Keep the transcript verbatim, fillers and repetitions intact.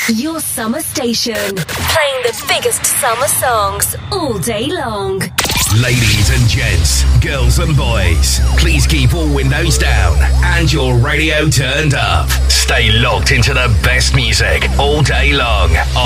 Your summer station. Playing the biggest summer songs all day long. Ladies and gents, girls and boys, please keep all windows down and your radio turned up. Stay locked into the best music all day long.